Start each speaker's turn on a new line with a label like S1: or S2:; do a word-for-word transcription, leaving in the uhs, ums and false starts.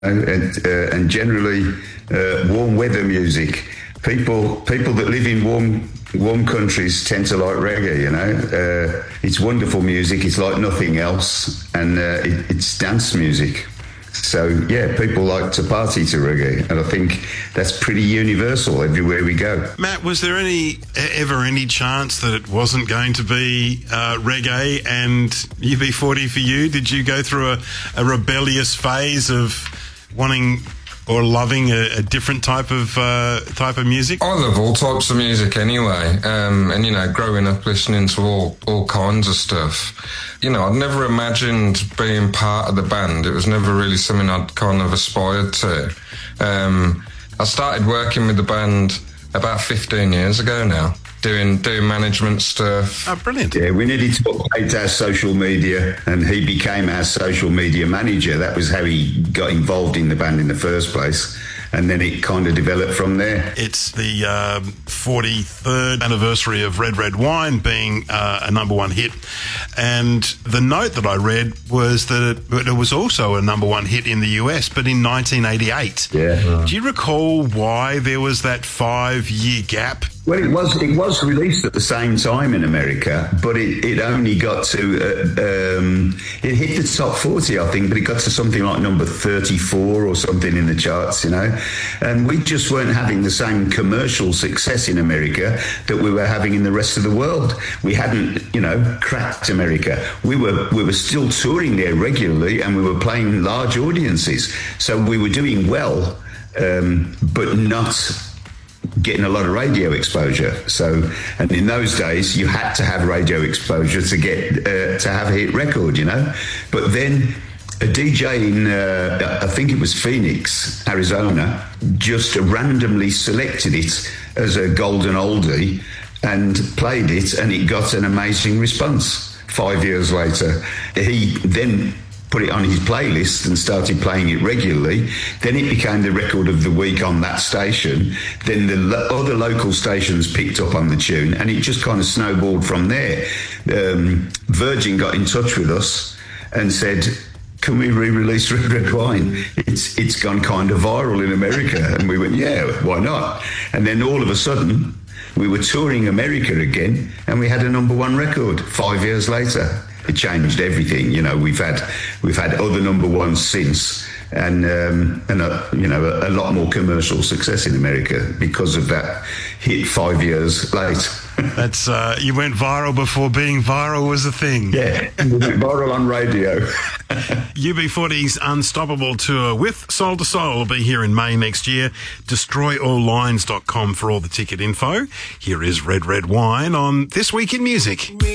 S1: and, uh, and generally uh, warm weather music. People people that live in warm warm countries tend to like reggae, you know. Uh, it's wonderful music. It's like nothing else, and uh, it, it's dance music. So, yeah, people like to party to reggae, and I think that's pretty universal everywhere we go.
S2: Matt, was there any ever any chance that it wasn't going to be uh, reggae and U B forty for you? Did you go through a, a rebellious phase of wanting or loving a, a different type of uh, type of music?
S3: I love all types of music anyway, um, and, you know, growing up listening to all, all kinds of stuff. You know, I'd never imagined being part of the band. It was never really something I'd kind of aspired to. Um, I started working with the band about fifteen years ago now, doing doing management stuff.
S2: Oh, brilliant.
S1: Yeah, we needed to update our social media, and he became our social media manager. That was how he got involved in the band in the first place. And then it kind of developed from there.
S2: It's the um, forty-third anniversary of Red Red Wine being uh, a number one hit. And the note that I read was that it, it was also a number one hit in the U S, but in nineteen eighty-eight.
S1: Yeah.
S2: Right. Do you recall why there was that five-year gap?
S1: Well, it was it was released at the same time in America, but it, it only got to, uh, um, it hit the top forty, I think, but it got to something like number thirty-four or something in the charts, you know. And we just weren't having the same commercial success in America that we were having in the rest of the world. We hadn't, you know, cracked America. We were, we were still touring there regularly, and we were playing large audiences. So we were doing well, um, but not getting a lot of radio exposure. So, and in those days, you had to have radio exposure to get uh, to have a hit record, you know. But then a D J in, uh, I think it was Phoenix, Arizona, just randomly selected it as a golden oldie and played it, and it got an amazing response. Five years later, he then put it on his playlist and started playing it regularly. Then it became the record of the week on that station. Then the lo- other local stations picked up on the tune, and it just kind of snowballed from there. Um, Virgin got in touch with us and said, can we re-release Red Red Wine? It's it's gone kind of viral in America. And we went, yeah, why not? And then all of a sudden, we were touring America again, and we had a number one record five years later. It changed everything. You know, we've had we've had other number ones since, and um, and a, you know a, a lot more commercial success in America because of that hit five years late.
S2: That's uh, you went viral before being viral was a thing.
S1: Yeah, we went viral on radio.
S2: U B forty's Unstoppable Tour with Soul to Soul will be here in May next year. destroy all lines dot com for all the ticket info. Here is Red Red Wine on This Week in Music.